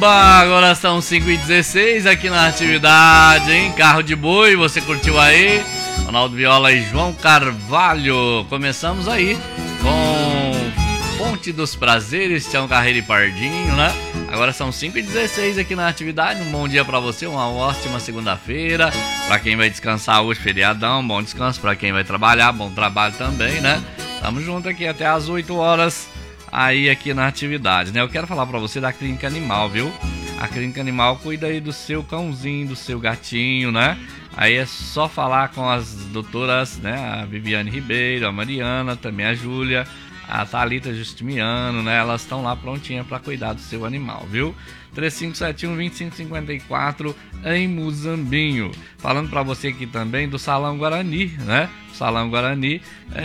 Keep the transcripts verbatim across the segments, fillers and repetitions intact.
Oba, agora são cinco e dezesseis aqui na atividade, hein? Carro de boi, você curtiu aí? Ronaldo Viola e João Carvalho. Começamos aí com Ponte dos Prazeres, Tião Carreiro e Pardinho, né? Agora são cinco e dezesseis aqui na atividade. Um bom dia pra você, uma ótima segunda-feira. Pra quem vai descansar hoje, feriadão, bom descanso. Pra quem vai trabalhar, bom trabalho também, né? Tamo junto aqui até às oito horas aí aqui na atividade, né? Eu quero falar pra você da Clínica Animal, viu? A Clínica Animal cuida aí do seu cãozinho, do seu gatinho, né? Aí é só falar com as doutoras, né? A Viviane Ribeiro, a Mariana, também a Júlia, a Thalita Justiniano, né? Elas estão lá prontinhas para cuidar do seu animal, viu? três cinco sete um, dois cinco cinco quatro em Muzambinho. Falando para você aqui também do Salão Guarani, né? O Salão Guarani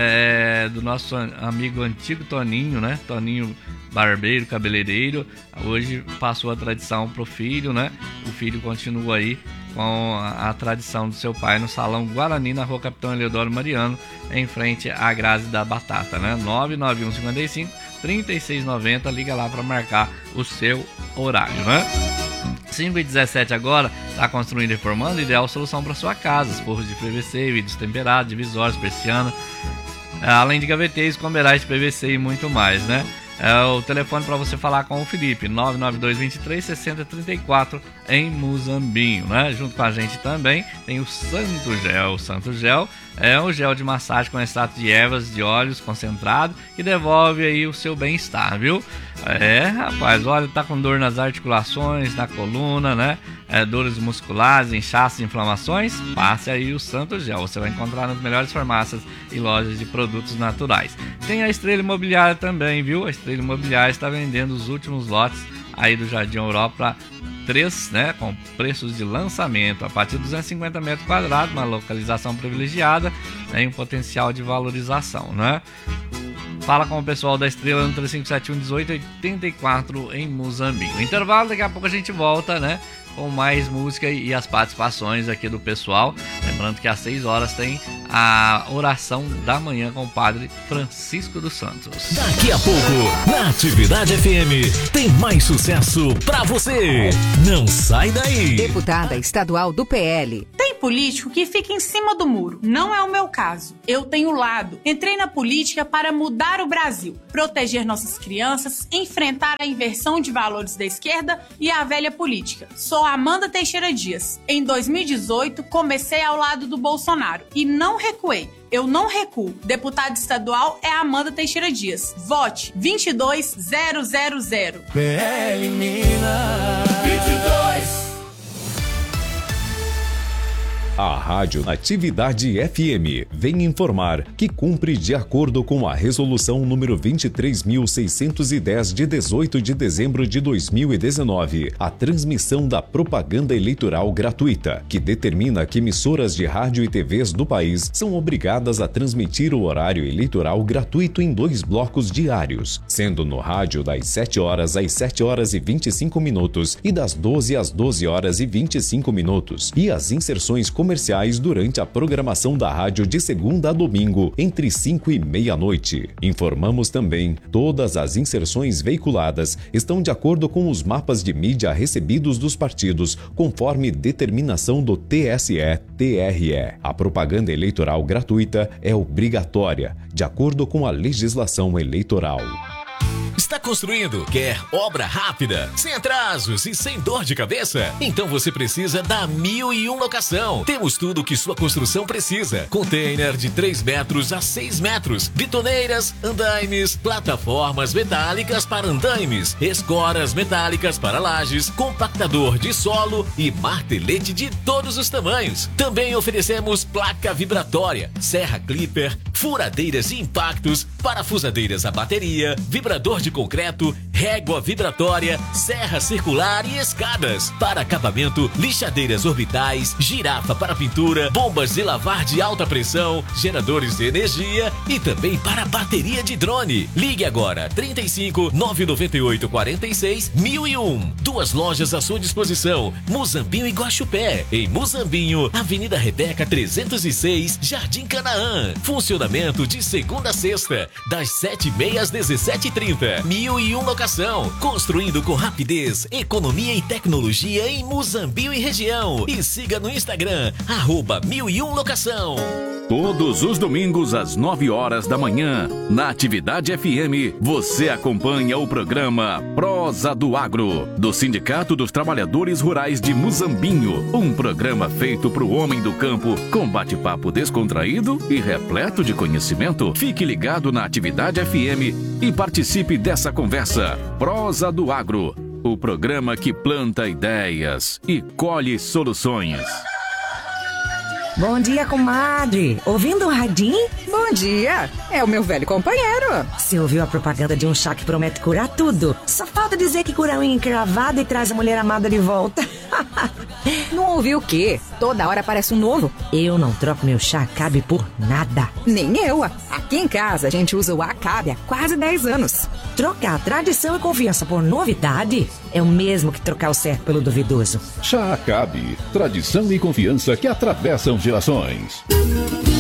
é do nosso amigo antigo Toninho, né? Toninho barbeiro, cabeleireiro. Hoje passou a tradição pro filho, né? O filho continua aí com a, a tradição do seu pai no Salão Guarani, na rua Capitão Eleodoro Mariano, em frente à Grazi da Batata, né? nove nove um cinco cinco, três seis nove zero, liga lá para marcar o seu horário, né? cinco e dezessete agora, está construindo e reformando, ideal solução para sua casa, forros de P V C, vidros temperados, divisórios, persiana, além de gaveteiros, comerais de P V C e muito mais, né? É o telefone para você falar com o Felipe, nove nove dois, dois três, seis zero três quatro em Muzambinho, né? Junto com a gente também tem o Santo Gel. O Santo Gel é um gel de massagem com extrato de ervas de óleos concentrado que devolve aí o seu bem-estar, viu? É, rapaz, olha, tá com dor nas articulações, na coluna, né? É, dores musculares, inchaços, inflamações, passe aí o Santo Gel. Você vai encontrar nas melhores farmácias e lojas de produtos naturais. Tem a Estrela Imobiliária também, viu? A Estrela Imobiliária está vendendo os últimos lotes aí do Jardim Europa três, né, com preços de lançamento a partir de duzentos e cinquenta metros quadrados, uma localização privilegiada, né, e um potencial de valorização, né? Fala com o pessoal da Estrela no três cinco sete um, dezoito oitenta e quatro em Muzambinho. Intervalo, daqui a pouco a gente volta, né, com mais música e as participações aqui do pessoal. Lembrando que às seis horas tem a oração da manhã com o padre Francisco dos Santos. Daqui a pouco, na Atividade F M, tem mais sucesso pra você. Não sai daí. Deputada estadual do P L. Tem político que fica em cima do muro. Não é o meu caso. Eu tenho lado. Entrei na política para mudar o Brasil, proteger nossas crianças, enfrentar a inversão de valores da esquerda e a velha política. Sou Amanda Teixeira Dias. Em dois mil e dezoito, comecei ao lado do Bolsonaro e não recuei. Eu não recuo. Deputada estadual é Amanda Teixeira Dias. Vote vinte e dois mil. P L Minas vinte e dois. A Rádio Atividade F M vem informar que cumpre de acordo com a Resolução número vinte e três mil seiscentos e dez de dezoito de dezembro de dois mil e dezenove, a transmissão da propaganda eleitoral gratuita, que determina que emissoras de rádio e T Vs do país são obrigadas a transmitir o horário eleitoral gratuito em dois blocos diários, sendo no rádio das sete horas às sete horas e vinte e cinco minutos e das doze às doze horas e vinte e cinco minutos, e as inserções comerciais comerciais durante a programação da rádio de segunda a domingo, entre cinco e meia-noite. Informamos também, todas as inserções veiculadas estão de acordo com os mapas de mídia recebidos dos partidos, conforme determinação do T S E T R E. A propaganda eleitoral gratuita é obrigatória, de acordo com a legislação eleitoral. Está construindo? Quer obra rápida, sem atrasos e sem dor de cabeça? Então você precisa da Mil e Um Locação. Temos tudo o que sua construção precisa. Container de três metros a seis metros, betoneiras, andaimes, plataformas metálicas para andaimes, escoras metálicas para lajes, compactador de solo e martelete de todos os tamanhos. Também oferecemos placa vibratória, serra clipper, furadeiras e impactos, parafusadeiras a bateria, vibrador de concreto, régua vibratória, serra circular e escadas. Para acabamento, lixadeiras orbitais, girafa para pintura, bombas de lavar de alta pressão, geradores de energia e também para bateria de drone. Ligue agora, trinta e cinco, nove nove oito, quarenta e seis, mil e um. Duas lojas à sua disposição, Muzambinho e Guaxupé. Em Muzambinho, Avenida Rebeca trezentos e seis, Jardim Canaã. Funcionamento de segunda a sexta, das sete e meia às dezessete e trinta. Rápida. Mil e um Locação. Construindo com rapidez, economia e tecnologia em Muzambinho e região. E siga no Instagram, arroba mil e um Locação. Todos os domingos às nove horas da manhã, na Atividade F M, você acompanha o programa Prosa do Agro, do Sindicato dos Trabalhadores Rurais de Muzambinho. Um programa feito para o homem do campo, com bate-papo descontraído e repleto de conhecimento. Fique ligado na Atividade F M e participe dessa conversa. Prosa do Agro, o programa que planta ideias e colhe soluções. Bom dia, comadre. Ouvindo o radinho? Bom dia. É o meu velho companheiro. Você ouviu a propaganda de um chá que promete curar tudo? Só falta dizer que cura a unha encravada e traz a mulher amada de volta. Não ouviu o quê? Toda hora aparece um novo. Eu não troco meu chá Acabe por nada. Nem eu. Aqui em casa a gente usa o Acabe há quase dez anos. Trocar tradição e confiança por novidade é o mesmo que trocar o certo pelo duvidoso. Chá Acabe, tradição e confiança que atravessam gerações.